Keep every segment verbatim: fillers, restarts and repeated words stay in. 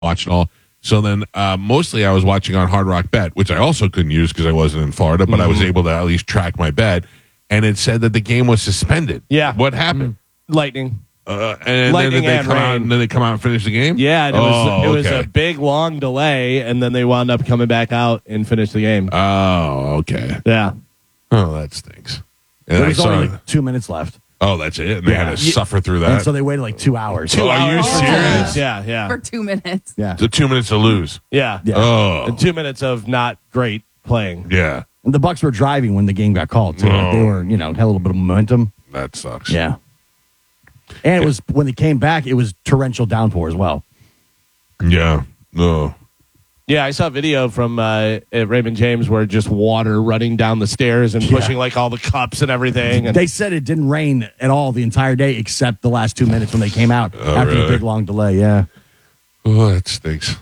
watch it all. So then uh, mostly I was watching on Hard Rock Bet, which I also couldn't use because I wasn't in Florida, but mm-hmm. I was able to at least track my bet. And it said that the game was suspended. Yeah. What happened? Mm-hmm. Lightning. Uh, and Lightning then they and come rain. out and then they come out and finish the game? Yeah, and it, oh, was, it was okay. a big, long delay, and then they wound up coming back out and finished the game. Oh, okay. Yeah. Oh, that stinks. And there I was saw, only like two minutes left. Oh, that's it? And they Yeah. had to Yeah. suffer through that? And so they waited like two hours. Two oh, are you hours. serious? Yeah, yeah. For two minutes. Yeah. The two minutes to lose. Yeah. Yeah. Oh. And two minutes of not great playing. Yeah. And the Bucks were driving when the game got called, too. Oh. They were, you know, had a little bit of momentum. That sucks. Yeah. And it was, when they came back, it was torrential downpour as well. Yeah. Oh. Yeah, I saw a video from uh, at Raymond James where just water running down the stairs and Yeah. pushing like all the cups and everything. And They said it didn't rain at all the entire day except the last two minutes when they came out Oh, after really? the big long delay. Yeah. Oh, that stinks.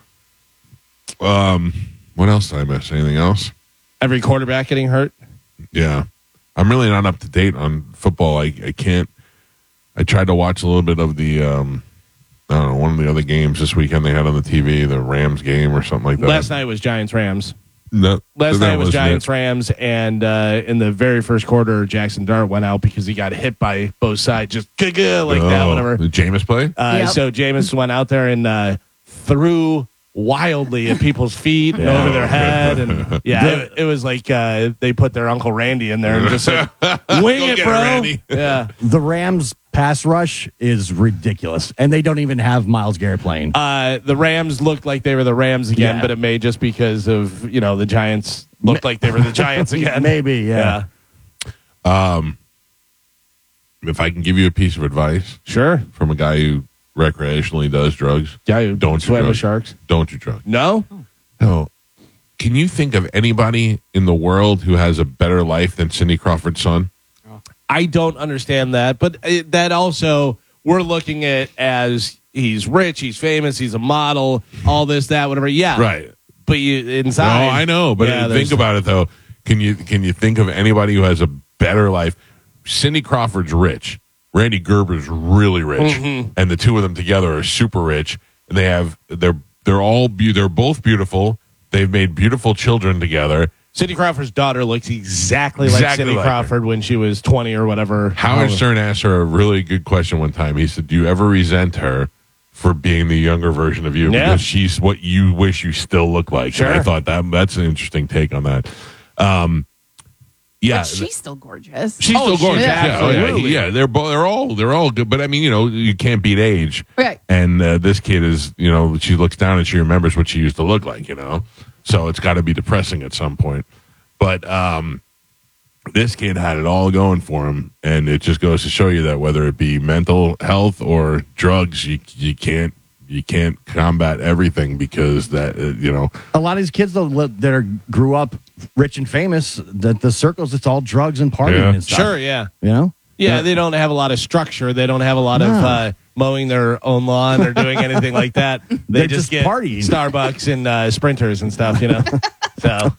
Um, what else did I miss? Anything else? every quarterback getting hurt. Yeah. I'm really not up to date on football. I, I can't. I tried to watch a little bit of the, um, I don't know, one of the other games this weekend they had on the T V, the Rams game or something like that. Last night was Giants-Rams. No, Last that night was wasn't it. Giants-Rams, and uh, in the very first quarter, Jackson Dart went out because he got hit by both sides, just like that, Oh, whatever. Did Jameis play? Uh, Yep. So Jameis went out there and uh, threw wildly at people's feet and Yeah. over their head, and yeah, it, it was like uh, they put their Uncle Randy in there and just said, "Wing Go it, get it, bro!" Randy. Yeah. The Rams pass rush is ridiculous, and they don't even have Myles Garrett playing. Uh, the Rams looked like they were the Rams again, Yeah. but it may just because of you know the Giants looked like they were the Giants again. Maybe, yeah. Um, if I can give you a piece of advice Sure. from a guy who recreationally does drugs, Yeah, you Don't you swim with drug. sharks. don't you drug. No. No. Can you think of anybody in the world who has a better life than Cindy Crawford's son? I don't understand that, but uh, that also we're looking at as he's rich, he's famous, he's a model, all this, that, whatever. Yeah, Right. But you No, inside, I know, but Yeah, think there's- about it though. Can you can you think of anybody who has a better life? Cindy Crawford's rich. Randy Gerber's really rich, Mm-hmm. and the two of them together are super rich. And they have they're they're all be- they're both beautiful. They've made beautiful children together. Cindy Crawford's daughter looks exactly, like Exactly Cindy like her. Crawford when she was twenty or whatever. Howard Oh, Stern asked her a really good question one time. He said, "Do you ever resent her for being the younger version of you Yeah. because she's what you wish you still look like?" Sure. And I thought that that's an interesting take on that. Um, yeah, But she's still gorgeous. she's Oh, still gorgeous. she- Yeah, oh, yeah, absolutely. yeah. They're both they're all they're all good. But I mean, you know, you can't beat age. Right. And uh, this kid is, you know, she looks down and she remembers what she used to look like. You know, so it's got to be depressing at some point. But um, this kid had it all going for him, and it just goes to show you that whether it be mental health or drugs, you you can't you can't combat everything because that uh, you know. A lot of these kids though li- that are grew up rich and famous, that the circles, it's all drugs and partying Yeah. and stuff. Sure, yeah. You know? Yeah, they don't have a lot of structure. They don't have a lot of No. uh, mowing their own lawn or doing anything like that. They They're just, just get partying. Starbucks and uh, Sprinters and stuff, you know? So,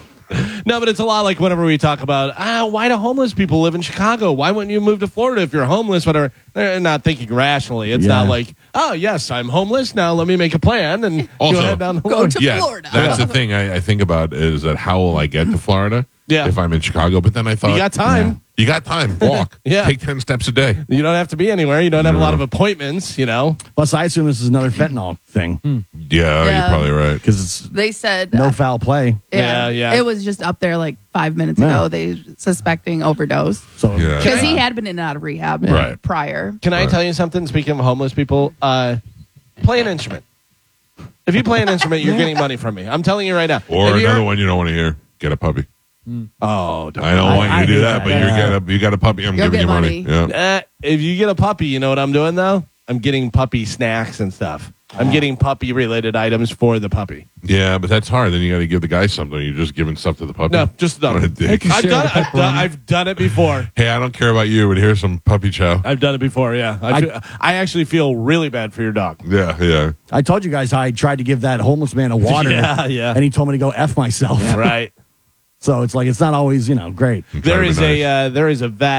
no, but it's a lot like whenever we talk about, ah, why do homeless people live in Chicago? Why wouldn't you move to Florida if you're homeless? Whatever. They're not thinking rationally. It's Yeah. not like, oh, yes, I'm homeless. Now let me make a plan and Also, go head down the Go road. to yeah, Florida. that's the thing I, I think about is that how will I get to Florida? Yeah. if I'm in Chicago. But then I thought You got time. You got time. Walk. Yeah. take ten steps a day. You don't have to be anywhere. You don't have a lot of appointments, you know? Plus, I assume this is another fentanyl thing Yeah, Yeah. you're probably right. because it's They said no uh, foul play. Yeah, yeah. It was just up there like five minutes Yeah. ago. They suspecting overdose So Yeah. because he had been in and out of rehab Right. prior. Can I tell you something? Speaking of homeless people, uh, play an instrument. If you play an instrument, you're getting money from me. I'm telling you right now. Or If you're- another one you don't want to hear. Get a puppy. Oh, don't. I don't I- want you I to do hate that, that. but Yeah. you got a you got a puppy. I'm You'll giving you get money. money. Yeah. Uh, if you get a puppy, you know what I'm doing though? I'm getting puppy snacks and stuff. I'm getting puppy related items for the puppy. Yeah, but that's hard. Then you got to give the guy something. You're just giving stuff to the puppy. No, just What a done. dick. I've done, it, I've, done, I've done it before. Hey, I don't care about you, but here's some puppy chow. I've done it before. Yeah, I, I- feel, I actually feel really bad for your dog. Yeah, yeah. I told you guys how I tried to give that homeless man a water. Yeah, yeah. And he told me to go F myself. Right. So it's like, it's not always, you know, great. I'm There trying to is be a nice. uh, there is a vet.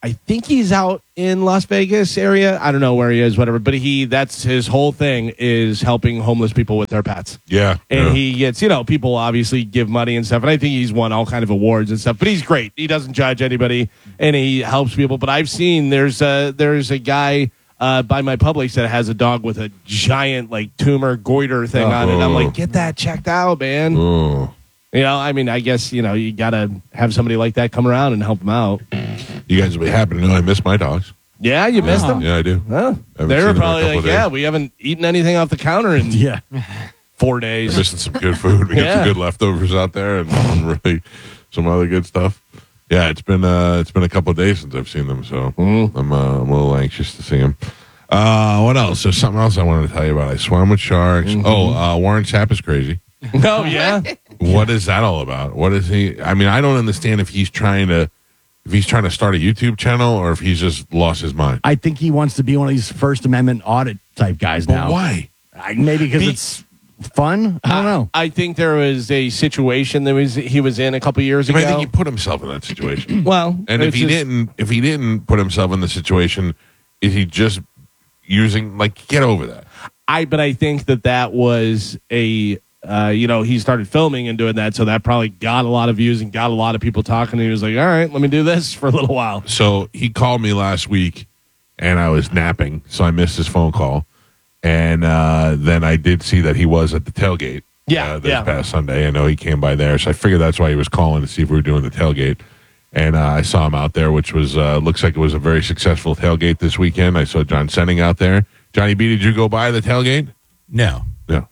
I think he's out in Las Vegas area. I don't know where he is, whatever. But he, that's his whole thing is helping homeless people with their pets. Yeah. And yeah. he gets, you know, people obviously give money and stuff. And I think he's won all kind of awards and stuff. But he's great. He doesn't judge anybody, and he helps people. But I've seen there's a there's a guy uh, by my Publix that has a dog with a giant like tumor goiter thing on it. And I'm like, get that checked out, man. Oh. You know, I mean, I guess you know you got to have somebody like that come around and help them out. You guys will be happy to know I miss my dogs. Yeah, you missed them. Yeah, I do. Huh? Haven't They seen were them in a probably couple like, of yeah, days. we haven't eaten anything off the counter in Yeah. four days. Missing some good food. We got Yeah. some good leftovers out there, and some really some other good stuff. Yeah, it's been uh, it's been a couple of days since I've seen them, so Mm-hmm. I'm uh, I'm a little anxious to see them. Uh, what else? There's something else I wanted to tell you about. I swam with sharks. Mm-hmm. Oh, uh, Warren Sapp is crazy. Oh yeah, What is that all about? What is he? I mean, I don't understand if he's trying to if he's trying to start a YouTube channel or if he's just lost his mind. I think he wants to be one of these First Amendment audit type guys But now. why? I, maybe because Be- it's fun. I don't know. I think there was a situation that was he was in a couple years I ago. think he put himself in that situation. well, And if it's he just- didn't, if he didn't put himself in the situation, is he just using like get over that? I but I think that that was a uh, you know he started filming and doing that, so that probably got a lot of views and got a lot of people talking. And he was like, all right, let me do this for a little while. So he called me last week, and I was napping, so I missed his phone call. And uh, then I did see that he was at the tailgate. Yeah, uh, this yeah. past Sunday. I know he came by there, so I figured that's why he was calling to see if we were doing the tailgate. And uh, I saw him out there, which was uh, looks like it was a very successful tailgate this weekend. I saw John Senning out there. Johnny B, did you go by the tailgate? No. No.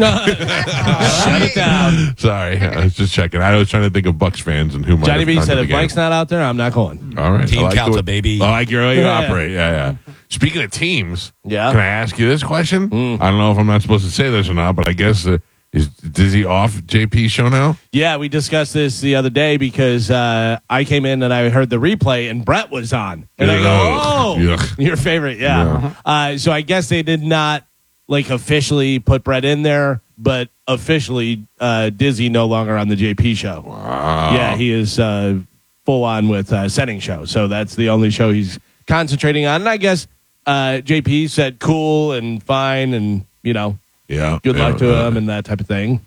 Shut it down. Sorry, I was just checking. I was trying to think of Bucks fans and who might Johnny have B gone to said, the if game. Mike's not out there, I'm not going. All right, Team I like Calta, the way- baby. I like your way you Yeah. operate. Yeah, yeah. Speaking of teams, Yeah. can I ask you this question? I don't know if I'm not supposed to say this or not, but I guess uh, is Dizzy off J P show now? Yeah, we discussed this the other day because uh, I came in and I heard the replay and Brett was on. And I go, Ugh. oh, Yuck. your favorite, yeah. Uh, so I guess they did not like officially put Brett in there, but officially uh, Dizzy no longer on the J P show. Wow. Yeah, he is uh, full on with uh, Setting Show. So that's the only show he's concentrating on. And I guess uh, J P said cool and fine and, you know, Yeah. good luck yeah, to uh, him and that type of thing.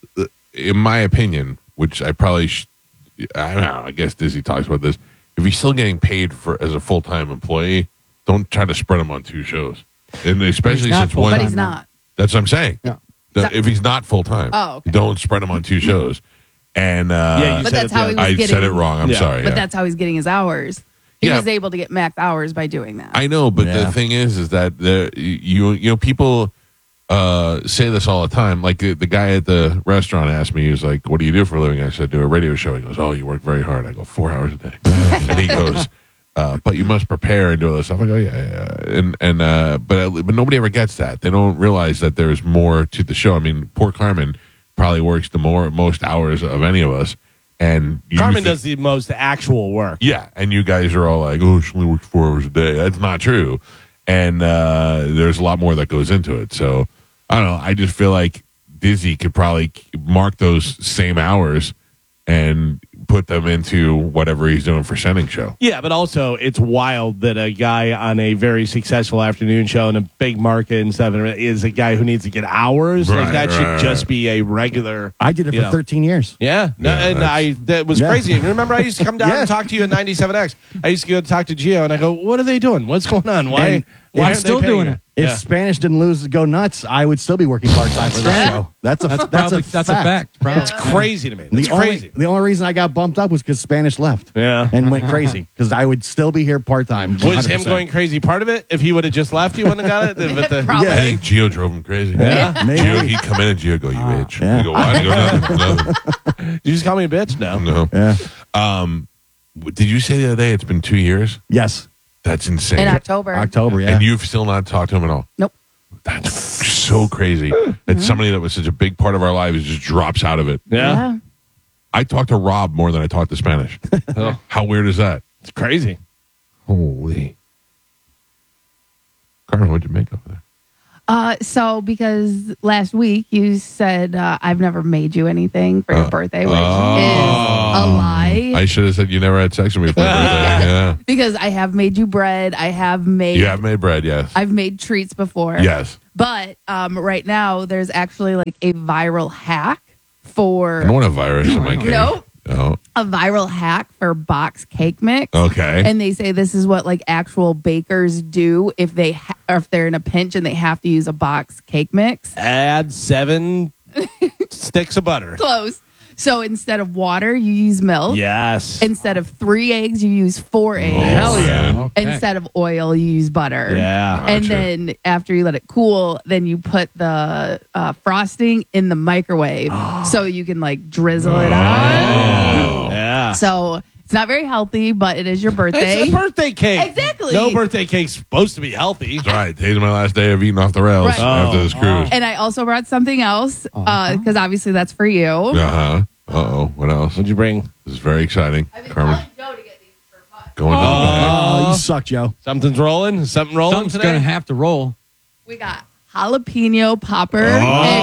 In my opinion, which I probably, sh- I don't know. I guess Dizzy talks about this. If he's still getting paid for as a full time employee, don't try to spread him on two shows, and especially not since full-time. one. But he's not. That's what I'm saying. Yeah. The- if he's not full time, Oh, okay. don't spread him on two shows. And uh, Yeah, you But said that's it how the- he was I getting. said it wrong. I'm Yeah. sorry. But yeah. that's how he's getting his hours. He Yeah. was able to get max hours by doing that. I know, but Yeah. the thing is, is that the you you know people uh, say this all the time. Like the, the guy at the restaurant asked me, he was like, "What do you do for a living?" I said, "Do a radio show." He goes, "Oh, you work very hard." I go, four hours a day," and he goes, uh, "But you must prepare and do all this stuff." I go, "Yeah, yeah." And and uh, but but nobody ever gets that. They don't realize that there's more to the show. I mean, poor Carmen probably works the more most hours of any of us, and you Carmen think- does the most actual work. yeah, and you guys are all like, "Oh, she only works four hours a day." That's not true, and uh, there's a lot more that goes into it. So I don't know. I just feel like Dizzy could probably mark those same hours and put them into whatever he's doing for Sending Show. Yeah, but also it's wild that a guy on a very successful afternoon show in a big market and stuff is a guy who needs to get hours. Right, like that right, should right. just be a regular. I did it You for know. thirteen years. Yeah, no, Yeah, and that's- I that was Yeah. crazy. You remember, I used to come down Yeah. and talk to you at ninety-seven X. I used to go talk to Gio, and I go, "What are they doing? What's going on? Why? And why I'm aren't still they paying doing you?" it. If Yeah. Spanish didn't lose go nuts, I would still be working part time for the right. show. That's a That's, that's, probably, a that's fact. a fact. Probably. It's crazy to me. It's The only, crazy. the only reason I got bumped up was because Spanish left. Yeah. And went crazy because I would still be here part time. Was him going crazy part of it? If he would have just left, you wouldn't have got it. But the- Probably. I think Gio drove him crazy. Yeah. Maybe. Gio, he'd come in and Gio go, "You bitch." Yeah. I go, "Why?" He go, "Nothing, nothing." Did you just call me a bitch? No. No. Yeah. Um, did you say the other day it's been two years? Yes. That's insane. In October. October. Yeah. And you've still not talked to him at all. Nope. That's so crazy that somebody that was such a big part of our lives just drops out of it. Yeah. I talked to Rob more than I talked to Spanish. Oh, How weird is that? it's crazy. Holy. Carmen, what'd you make over there? Uh, so because last week you said uh, I've never made you anything for your Uh, birthday, which oh. is a lie. I should have said you never had sex with me for my birthday. Yeah. Because I have made you bread. I have made. You have made bread, yes. I've made treats before. Yes. But um, right now there's actually like a viral hack for I don't want a virus in my cake. Nope. No. a viral hack for box cake mix. Okay. And they say this is what like actual bakers do if they ha- or if they're in a pinch and they have to use a box cake mix. Add seven sticks of butter. Close. So instead of water, you use milk. Yes. Instead of three eggs, you use four eggs. Hell yeah. Okay. Instead of oil, you use butter. Yeah. And Gotcha. then after you let it cool, then you put the uh, frosting in the microwave so you can like drizzle it on. Yeah. So it's not very healthy, but it is your birthday. It's a birthday cake. Exactly. No birthday cake's supposed to be healthy. That's right. Today's my last day of eating off the rails Right. after Oh. this cruise. And I also brought something else because obviously that's for you. Uh-huh. Uh-oh. What else? What'd you bring? This is very exciting. Carmen, Joe to get these for fun. going to the bag. Oh, you suck, Joe. Something's rolling? Is something rolling Something's today? going to have to roll. We got jalapeno popper egg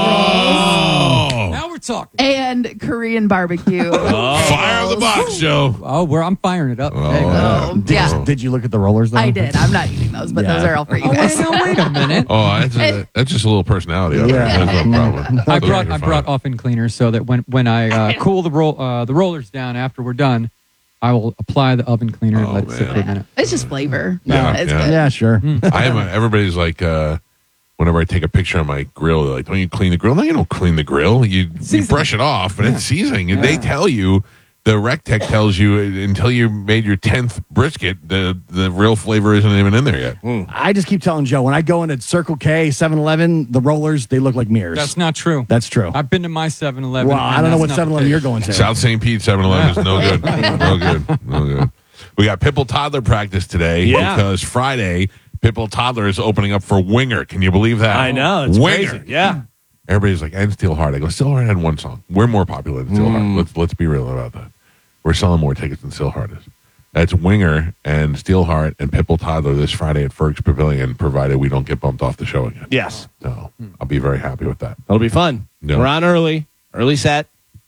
Oh. Now we're talking. rolls and Korean barbecue. Fire the box, Joe. Oh, where I'm firing it up. Oh, Hey, yeah. Oh, Did, yeah. did you look at the rollers, though? I did. I'm not eating those, but Yeah. those are all for you Oh, guys. wait, now, wait a minute. Oh, that's, a, that's just a little personality. of it. Yeah. That's no problem. I Those brought are I brought fine. oven cleaners so that when when I uh, cool the roll uh, the rollers down after we're done, I will apply the oven cleaner Oh, and let it sit man. for a minute. It's just flavor. Yeah, it's yeah. good. Yeah, sure. I am. A, everybody's like, uh, whenever I take a picture of my grill, they're like, "Don't you clean the grill?" No, you don't clean the grill. You, you Seasoning. brush it off, and it's seasoning. And they tell you, the Rec Tech tells you, uh, until you made your tenth brisket, the the real flavor isn't even in there yet. I just keep telling Joe, when I go into Circle K, seven eleven, the rollers, they look like mirrors. That's not true. That's true. I've been to my seven eleven. Well, I don't know what seven eleven you're going to. South Saint Pete seven eleven is no good. No good. No good. We got Pipple Toddler practice today Yeah. because Friday, Pipple Toddler is opening up for Winger. Can you believe that? I know. It's Winger. crazy. Yeah. Everybody's like, and Steelheart. I go, Steelheart had one song. We're more popular than Steelheart. Mm. Let's let's be real about that. We're selling more tickets than Steelheart is. That's Winger and Steelheart and Pipple Toddler this Friday at Ferg's Pavilion, provided we don't get bumped off the show again. Yes. So I'll be very happy with that. It'll be fun. Yeah. We're on early. Early set.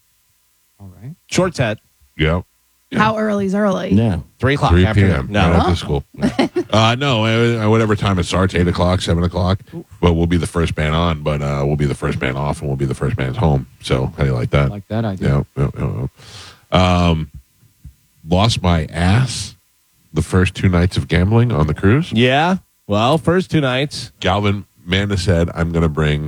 All right. Short set. Yep. How early's early? Yeah. Three o'clock. three afternoon. p.m. No. right after school. uh, no, uh, whatever time it starts, eight o'clock, seven o'clock. But we'll be the first band on, but uh, we'll be the first band off, and we'll be the first band home. So how do you like that? I like that idea. Yeah, yeah, yeah, yeah. Um, lost my ass the first two nights of gambling on the cruise. Yeah. Well, first two nights. Galvin, Amanda said, I'm going to bring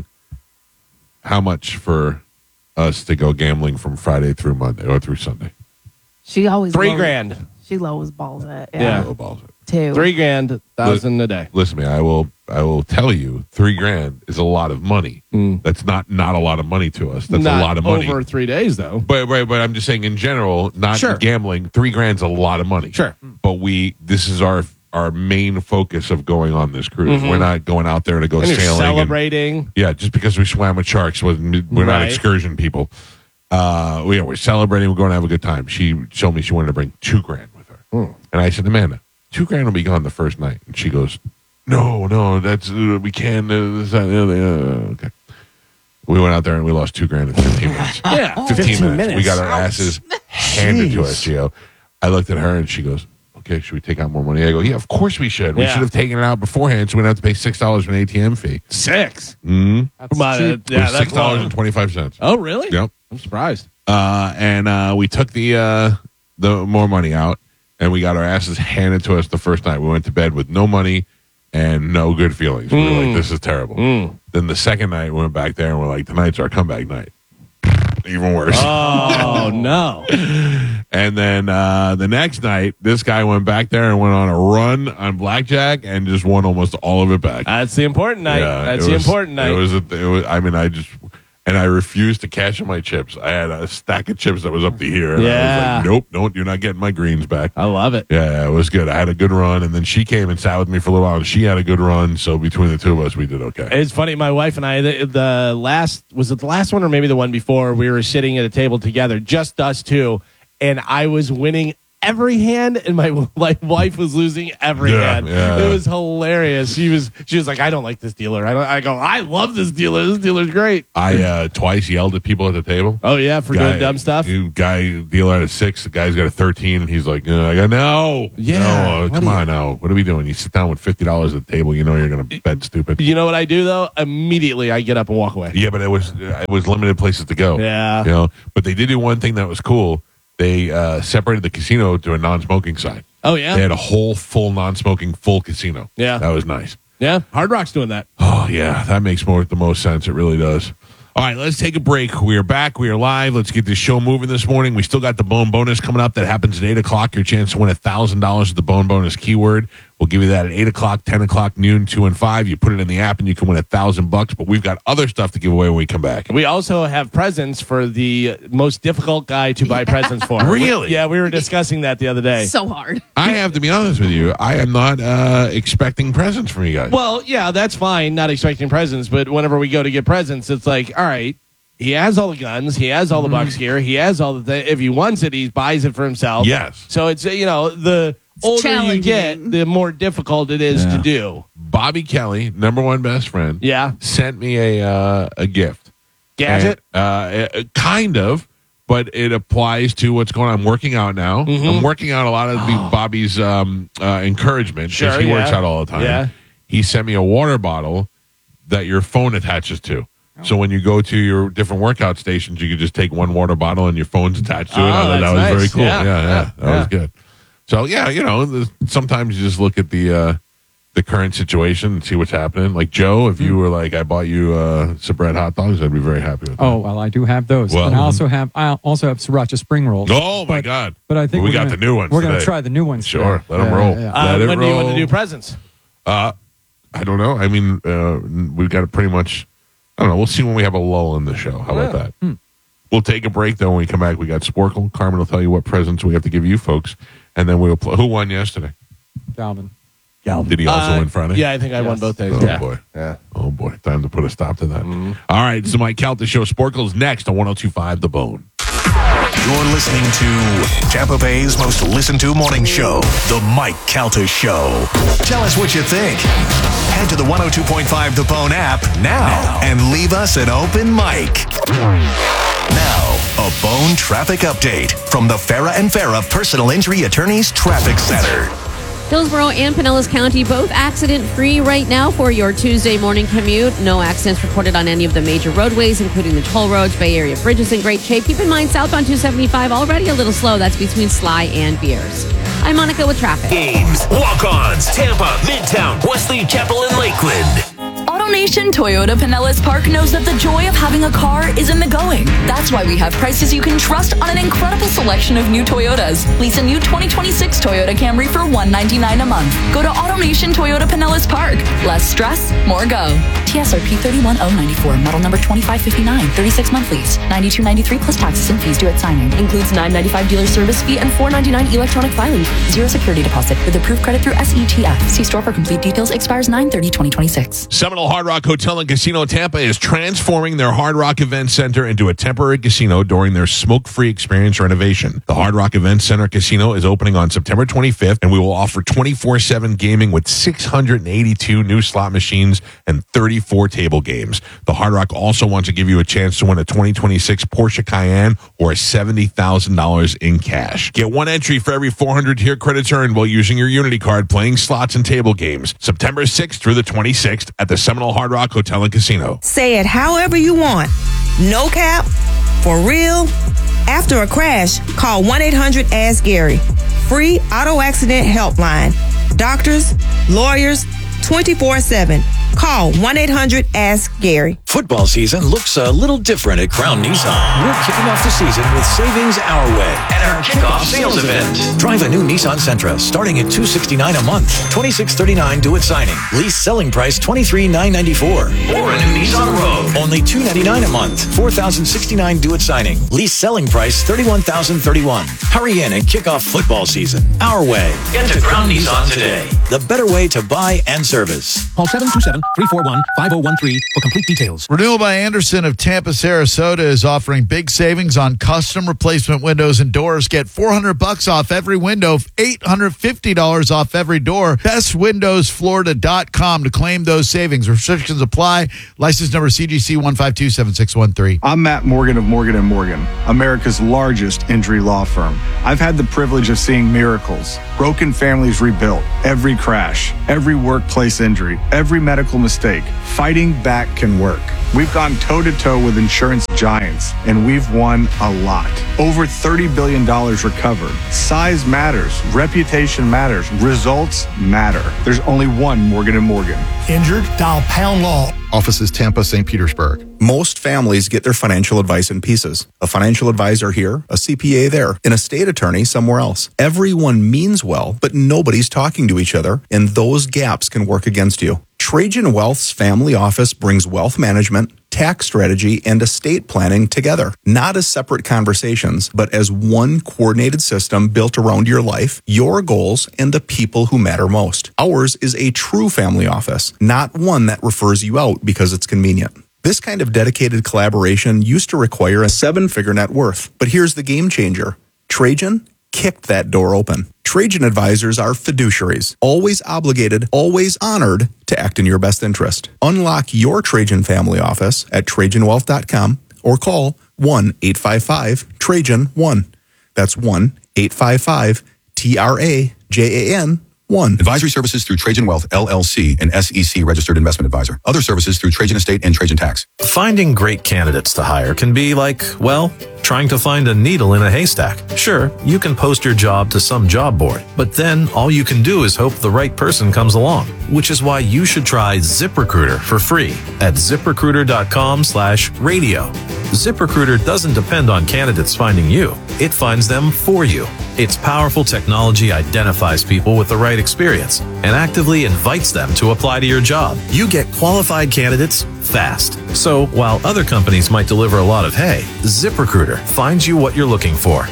how much for us to go gambling from Friday through Monday or through Sunday? She always Three lows- grand. She lowers balls at yeah. Yeah. Oh, balls. Two. Three grand, thousand a day. Listen to me. I will. I will tell you, three grand is a lot of money. Mm. That's not not a lot of money to us. That's Not a lot of money. over three days, though. But, but but I'm just saying in general, not Sure. gambling. Three grand's a lot of money. Sure. But we this is our our main focus of going on this cruise. Mhm. We're not going out there to go And you're sailing. and- celebrating. yeah, just because we swam with sharks, wasn't- we're not Right. excursion people. Uh, we, yeah, we're celebrating. We're going to have a good time. She told me she wanted to bring two grand with her, Hmm. and I said, Amanda, two grand will be gone the first night. And she goes, No, no, that's uh, we can't. Uh, this, that, uh, uh, okay. We went out there and we lost two grand in fifteen minutes. Yeah. fifteen, fifteen minutes. minutes. We got our asses handed to Jeez. us, Gio. I looked at her and she goes, okay, should we take out more money? I go, yeah, of course we should. We Yeah. should have taken it out beforehand so we don't have to pay six dollars for an A T M fee. Six. Mm-hmm. That's Come on. cheap. uh, yeah, that's six dollars low. and twenty-five cents. Oh, really? Yep. I'm surprised. Uh, and uh, we took the uh, the more money out, and we got our asses handed to us the first night. We went to bed with no money and no good feelings. We were Mm. like, this is terrible. Mm. Then the second night, we went back there, and we're like, tonight's our comeback night. Even worse. Oh, no. And then uh, the next night, this guy went back there and went on a run on blackjack and just won almost all of it back. That's the important night. Yeah, That's it the was- important night. It was, a, it was. I mean, I just and I refused to cash in my chips. I had a stack of chips that was up to here. And I Yeah. was like, nope, don't. You're not getting my greens back. I love it. Yeah, it was good. I had a good run, and then she came and sat with me for a little while, and she had a good run. So between the two of us, we did okay. It's funny. My wife and I, the, the last, was it the last one or maybe the one before, we were sitting at a table together, just us two, and I was winning every hand, and my like wife was losing every Yeah, hand. yeah. It was hilarious. She was she was like, I don't like this dealer. I don't. I go, I love this dealer. This dealer's great. I uh, twice yelled at people at the table. Oh yeah, for doing dumb stuff. You guy dealer at a six. The guy's got a thirteen, and he's like, uh, "I go no, Yeah, no, uh, what come do you- on now. What are we doing? You sit down with fifty dollars at the table. You know you're going to bet stupid. You know what I do though? Immediately I get up and walk away. Yeah, but it was it was limited places to go. Yeah. you know. But they did do one thing that was cool. They uh, separated the casino to a non-smoking side. Oh yeah, They had a whole full non-smoking full casino. Yeah. that was nice. yeah. Hard Rock's doing that. Oh, yeah, that makes more the most sense. It really does. All right, let's take a break. We are back. We are live. Let's get this show moving this morning. We still got the Bone Bonus coming up. That happens at eight o'clock. Your chance to win one thousand dollars with the Bone Bonus keyword. We'll give you that at eight o'clock, ten o'clock, noon, two, and five. You put it in the app, and you can win one thousand bucks. But we've got other stuff to give away when we come back. We also have presents for the most difficult guy to buy presents for. Really? Yeah, we were discussing that the other day. So hard. I have to be honest with you. I am not uh, expecting presents from you guys. Well, yeah, that's fine. Not expecting presents, but whenever we go to get presents, it's like, all right, he has all the guns, he has all the bucks here, he has all the things. If he wants it, he buys it for himself. Yes. So it's uh, you know the older you get, challenging. the more difficult it is Yeah. to do. Bobby Kelly, number one best friend, Yeah, sent me a uh, a gift. gadget. And, uh, uh, kind of, but it applies to what's going on. I'm working out now. Mm-hmm. I'm working out a lot of the Bobby's um, uh, encouragement because Sure, he works yeah. out all the time. Yeah. He sent me a water bottle that your phone attaches to. So when you go to your different workout stations, you can just take one water bottle and your phone's attached to it. Oh, I thought that that's was very nice. cool. Yeah, Yeah, yeah, yeah, that was yeah. good. So yeah, you know, there's- sometimes you just look at the uh, the current situation and see what's happening. Like Joe, if Hmm. you were like, I bought you uh, some bread hot dogs, I'd be very happy with that. Oh well, I do have those, Well- and I also have I also have siracha spring rolls. Oh my But- God! But I think we we're got gonna- the new ones. We're going to today. try the new ones. Sure, today. let them Yeah, roll. yeah. Uh, Let it when do you want to roll. do presents? Uh, I don't know. I mean, uh, we've got it pretty much. I don't know. We'll see when we have a lull in the show. How about Yeah. that? Hmm. We'll take a break though. When we come back, we got Sporkle. Carmen will tell you what presents we have to give you folks, and then we'll. Pl- who won yesterday? Galvin. Did he also Uh, win Friday? Yeah, I think I won Yes. both days. Oh yeah. boy. Yeah. Oh boy. Time to put a stop to that. Mm-hmm. All right. This is Mike Calta Show. Sporkle's next on one oh two point five The Bone. You're listening to Tampa Bay's most listened to morning show, The Mike Calta Show. Tell us what you think. Head to the one oh two point five The Bone app now and leave us an open mic. Now, a Bone traffic update from the Farah and Farah Personal Injury Attorneys Traffic Center. Hillsborough and Pinellas County both accident-free right now for your Tuesday morning commute. No accidents reported on any of the major roadways, including the toll roads. Bay Area bridges in great shape. Keep in mind, southbound two seventy-five already a little slow. That's between Sly and Beers. I'm Monica with traffic. Games, walk-ons, Tampa, Midtown, Wesley Chapel, and Lakeland. AutoNation Toyota Pinellas Park knows that the joy of having a car is in the going. That's why we have prices you can trust on an incredible selection of new Toyotas. Lease a new twenty twenty-six Toyota Camry for one hundred ninety-nine dollars a month. Go to AutoNation Toyota Pinellas Park. Less stress, more go. T S R P three one oh nine four, model number twenty-five fifty-nine, thirty-six month lease, ninety-two ninety-three plus taxes and fees due at signing. Includes nine ninety-five dealer service fee and four ninety-nine electronic filing. Zero security deposit with approved credit through S E T F. See store for complete details. Expires nine thirty twenty twenty-six. Seminole Hard Rock Hotel and Casino Tampa is transforming their Hard Rock Event Center into a temporary casino during their smoke-free experience renovation. The Hard Rock Event Center Casino is opening on September twenty-fifth, and we will offer twenty-four seven gaming with six hundred eighty-two new slot machines and thirty-four table games. The Hard Rock also wants to give you a chance to win a twenty twenty-six Porsche Cayenne or seventy thousand dollars in cash. Get one entry for every four hundred tier credits earned while using your Unity card playing slots and table games. September sixth through the twenty-sixth at the Seminole Hard Rock Hotel and Casino. Say it however you want. No cap, for real. After a crash, call one eight hundred ask Gary. Free auto accident helpline. Doctors, lawyers, twenty-four seven. Call one eight hundred ask Gary. Football season looks a little different at Crown Nissan. We're kicking off the season with savings our way at our kickoff sales event. Drive a new Nissan Sentra starting at two hundred sixty-nine dollars a month, twenty-six thirty-nine due at signing. Lease selling price twenty-three thousand nine hundred ninety-four dollars. Or a new Nissan Rogue, only two hundred ninety-nine dollars a month, four thousand sixty-nine dollars due at signing. Lease selling price thirty-one thousand thirty-one dollars. Hurry in and kick off football season our way. Get to Crown Nissan today. the better way to buy and service. Call seven two seven, three four one, five oh one three for complete details. Renewal by Anderson of Tampa, Sarasota is offering big savings on custom replacement windows and doors. Get four hundred bucks off every window, eight hundred fifty dollars off every door. best windows florida dot com to claim those savings. Restrictions apply. License number C G C one five two seven six one three. I'm Matt Morgan of Morgan and Morgan, America's largest injury law firm. I've had the privilege of seeing miracles, broken families rebuilt, every crash, every workplace injury, every medical mistake. Fighting back can work. We've gone toe-to-toe with insurance giants, and we've won a lot. Over thirty billion dollars recovered. Size matters. Reputation matters. Results matter. There's only one Morgan and Morgan. Injured? Dial Pound Law. Offices Tampa, Saint Petersburg. Most families get their financial advice in pieces. A financial advisor here, a C P A there, an estate attorney somewhere else. Everyone means well, but nobody's talking to each other, and those gaps can work against you. Trajan Wealth's family office brings wealth management, tax strategy, and estate planning together, not as separate conversations, but as one coordinated system built around your life, your goals, and the people who matter most. Ours is a true family office, not one that refers you out because it's convenient. This kind of dedicated collaboration used to require a seven-figure net worth, but here's the game changer. Trajan kicked that door open. Trajan advisors are fiduciaries, always obligated, always honored to act in your best interest. Unlock your Trajan family office at trajan wealth dot com or call one eight five five Trajan one. That's one eight five five T R A J A N one. Advisory services through Trajan Wealth, L L C, an S E C registered investment advisor. Other services through Trajan Estate and Trajan Tax. Finding great candidates to hire can be like, well, trying to find a needle in a haystack. Sure, you can post your job to some job board, but then all you can do is hope the right person comes along, which is why you should try ZipRecruiter for free at ZipRecruiter.com slash radio. ZipRecruiter doesn't depend on candidates finding you. It finds them for you. Its powerful technology identifies people with the right experience and actively invites them to apply to your job. You get qualified candidates fast. So while other companies might deliver a lot of hay, ZipRecruiter finds you what you're looking for.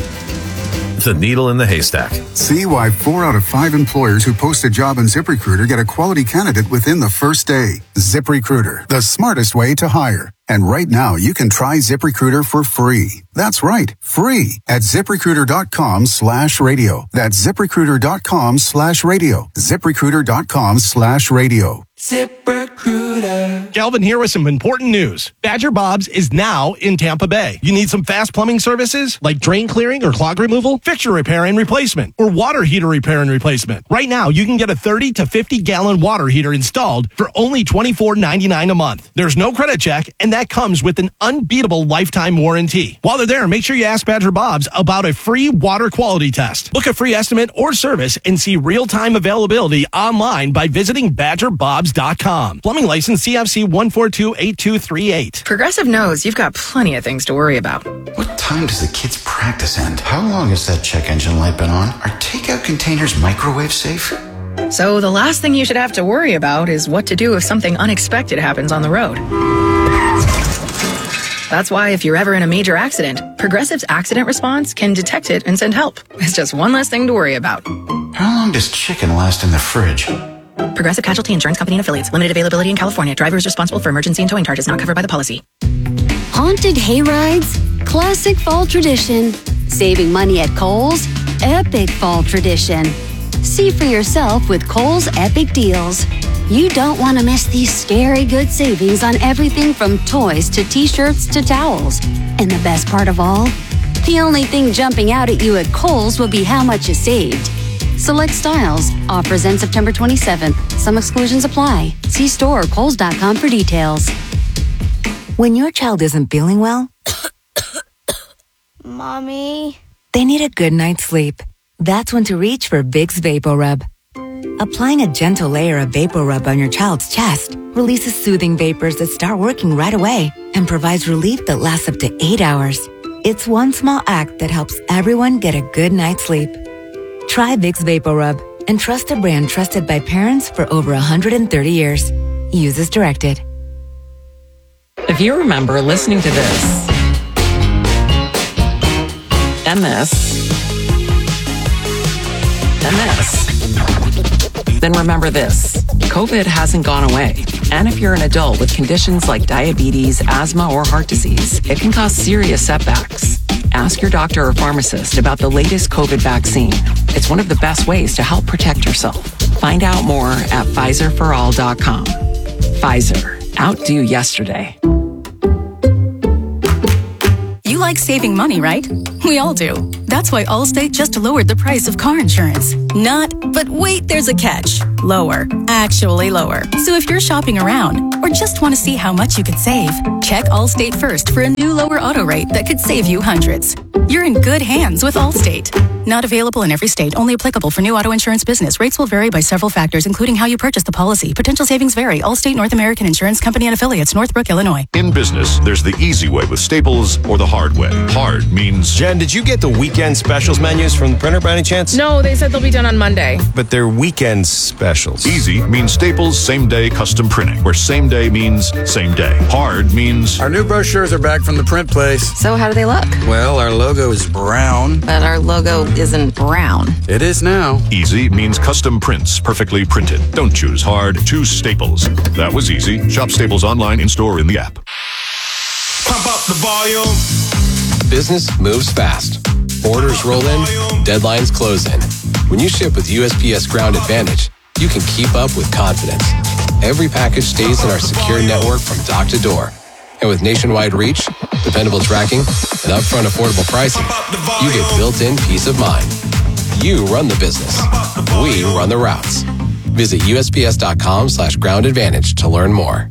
The needle in the haystack. See why four out of five employers who post a job on ZipRecruiter get a quality candidate within the first day. ZipRecruiter, the smartest way to hire. And right now, you can try ZipRecruiter for free. That's right, free at ZipRecruiter.com slash radio. That's ZipRecruiter.com slash radio. ZipRecruiter.com slash radio. ZipRecruiter. Galvin here with some important news. Badger Bob's is now in Tampa Bay. You need some fast plumbing services like drain clearing or clog removal, fixture repair and replacement, or water heater repair and replacement. Right now, you can get a thirty to fifty gallon water heater installed for only twenty-four ninety-nine a month. There's no credit check, and that comes with an unbeatable lifetime warranty. While they're there, make sure you ask Badger Bob's about a free water quality test. Book a free estimate or service and see real-time availability online by visiting badger bobs dot com. Plumbing license C F C one four two eight two three eight. Progressive knows you've got plenty of things to worry about. What time does the kids' practice end? How long has that check engine light been on? Are takeout containers microwave safe? So the last thing you should have to worry about is what to do if something unexpected happens on the road. That's why if you're ever in a major accident, Progressive's accident response can detect it and send help. It's just one less thing to worry about. How long does chicken last in the fridge? Progressive Casualty Insurance Company and Affiliates. Limited availability in California. Driver is responsible for emergency and towing charges not covered by the policy. Haunted hay rides? Classic fall tradition. Saving money at Kohl's? Epic fall tradition. See for yourself with Kohl's Epic Deals. You don't want to miss these scary good savings on everything from toys to t-shirts to towels. And the best part of all? The only thing jumping out at you at Kohl's will be how much you saved. Select styles. Offers end September twenty-seventh. Some exclusions apply. See store or kohls dot com for details. When your child isn't feeling well, Mommy, they need a good night's sleep. That's when to reach for Vicks VapoRub. Applying a gentle layer of VapoRub on your child's chest releases soothing vapors that start working right away and provides relief that lasts up to eight hours. It's one small act that helps everyone get a good night's sleep. Try Vicks VapoRub and trust a brand trusted by parents for over one hundred thirty years. Use as directed. If you remember listening to this and this and this, then remember this. COVID hasn't gone away. And if you're an adult with conditions like diabetes, asthma, or heart disease, it can cause serious setbacks. Ask your doctor or pharmacist about the latest COVID vaccine. It's one of the best ways to help protect yourself. Find out more at Pfizer for all dot com. Pfizer. Outdo yesterday. You like saving money, right? We all do. That's why Allstate just lowered the price of car insurance. Not, but wait, there's a catch. Lower. Actually lower. So if you're shopping around or just want to see how much you could save, check Allstate first for a new lower auto rate that could save you hundreds. You're in good hands with Allstate. Not available in every state. Only applicable for new auto insurance business. Rates will vary by several factors, including how you purchase the policy. Potential savings vary. Allstate North American Insurance Company and affiliates, Northbrook, Illinois. In business, there's the easy way with Staples or the hard way. Hard means... Jen, did you get the weekend specials menus from the printer by any chance? No, they said they'll be done on Monday. But they're weekend specials. Easy means Staples same-day custom printing, where same day means same day. Hard means... Our new brochures are back from the print place. So how do they look? Well, our logo is brown. But our logo isn't brown. It is now. Easy means custom prints, perfectly printed. Don't choose hard, choose Staples. That was easy. Shop Staples online, in-store, in the app. Pump up the volume. Business moves fast. Orders roll in, deadlines close in. When you ship with U S P S Ground Advantage, you can keep up with confidence. Every package stays in our secure network from dock to door. And with nationwide reach, dependable tracking, and upfront affordable pricing, you get built-in peace of mind. You run the business. We run the routes. Visit USPS.com slash ground advantage to learn more.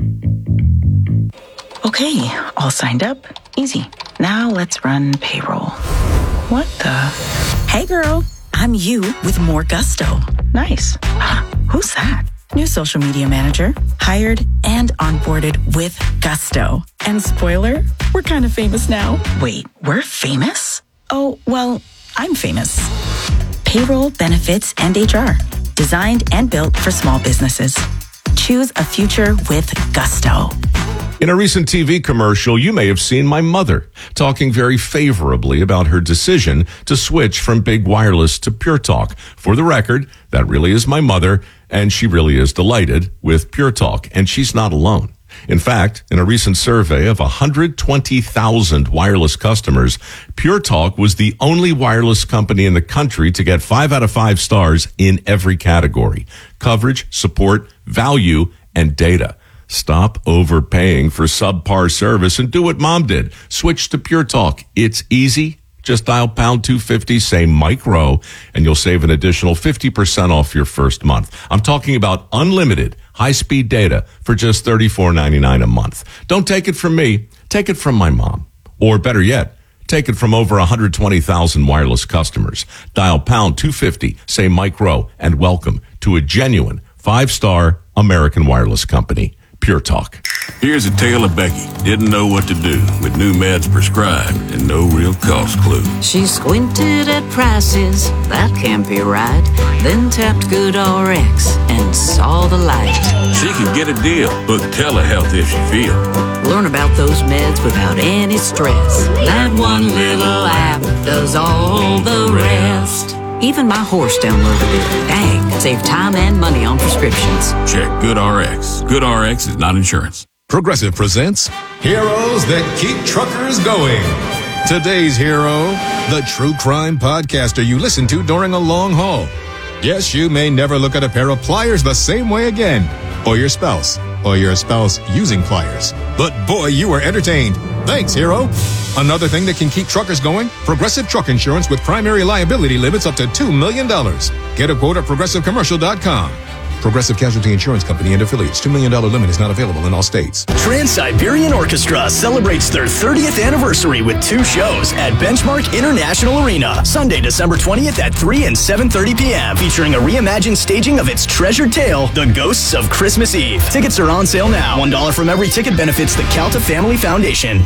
Okay, all signed up. Easy. Now let's run payroll. What the? Hey girl, I'm you with more gusto. Nice. Who's that? New social media manager, hired and onboarded with gusto. And spoiler, we're kind of famous now. Wait, we're famous? Oh, well, I'm famous. Payroll, benefits, and H R. Designed and built for small businesses. Choose a future with gusto. In a recent T V commercial, you may have seen my mother talking very favorably about her decision to switch from big wireless to Pure Talk. For the record, that really is my mother, and she really is delighted with Pure Talk, and she's not alone. In fact, in a recent survey of one hundred twenty thousand wireless customers, Pure Talk was the only wireless company in the country to get five out of five stars in every category: coverage, support, value, and data. Stop overpaying for subpar service and do what Mom did. Switch to Pure Talk. It's easy. Just dial pound two fifty, say micro, and you'll save an additional fifty percent off your first month. I'm talking about unlimited high-speed data for just thirty-four ninety-nine a month. Don't take it from me. Take it from my mom. Or better yet, take it from over one hundred twenty thousand wireless customers. Dial pound two fifty, say micro, and welcome to a genuine five-star American wireless company. Pure Talk. Here's a tale of Becky. Didn't know what to do with new meds prescribed and no real cost clue. She squinted at prices, that can't be right. Then tapped GoodRx and saw the light. She could get a deal. Book telehealth if she feels. Learn about those meds without any stress. That one little app does all the rest. Even my horse downloaded it. Dang, save time and money on prescriptions. Check GoodRx. GoodRx is not insurance. Progressive presents Heroes That Keep Truckers Going. Today's hero, the true crime podcaster you listen to during a long haul. Yes, you may never look at a pair of pliers the same way again. Or your spouse. Or your spouse using pliers. But boy, you were entertained. Thanks, hero. Another thing that can keep truckers going? Progressive Truck Insurance with primary liability limits up to two million dollars. Get a quote at progressive commercial dot com. Progressive Casualty Insurance Company and affiliates. two million dollars limit is not available in all states. Trans-Siberian Orchestra celebrates their thirtieth anniversary with two shows at Benchmark International Arena. Sunday, December twentieth at three and seven thirty p.m. featuring a reimagined staging of its treasured tale, The Ghosts of Christmas Eve. Tickets are on sale now. one dollar from every ticket benefits the Calta Family Foundation.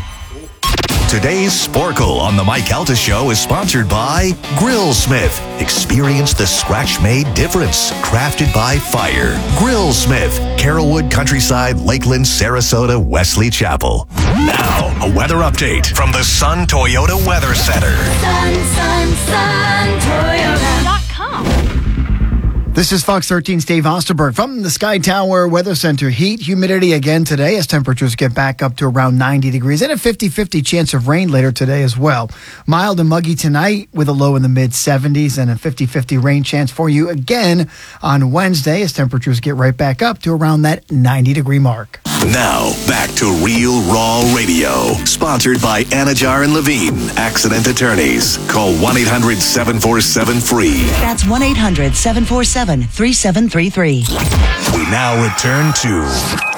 Today's Sporkle on the Mike Calta Show is sponsored by Grillsmith. Experience the scratch-made difference. Crafted by fire. Grillsmith. Carrollwood, Countryside, Lakeland, Sarasota, Wesley Chapel. Now, a weather update from the Sun Toyota Weather Center. Sun, sun, sun, Toyota dot com. This is Fox thirteen's Dave Osterberg from the Sky Tower Weather Center. Heat, humidity again today as temperatures get back up to around ninety degrees and a fifty-fifty chance of rain later today as well. Mild and muggy tonight with a low in the mid seventies and a fifty-fifty rain chance for you again on Wednesday as temperatures get right back up to around that ninety degree mark. Now, back to Real Raw Radio. Sponsored by Anajar and Levine, accident attorneys. Call one eight hundred seven four seven free. That's one eight hundred seven four seven three seven three three. We now return to